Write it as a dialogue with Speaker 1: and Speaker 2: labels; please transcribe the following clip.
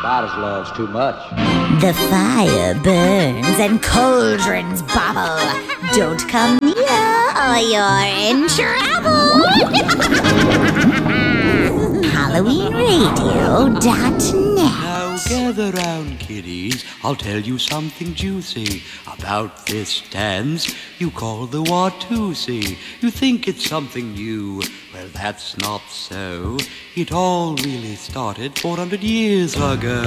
Speaker 1: Spider's love's too much.
Speaker 2: The fire burns and cauldrons bubble. Don't come near or you're in trouble. HalloweenRadio.net.
Speaker 3: Now gather round, kiddies. I'll tell you something juicy about this dance you call the Watusi. You think it's something new. Well, that's not so. It all really started 400 years ago.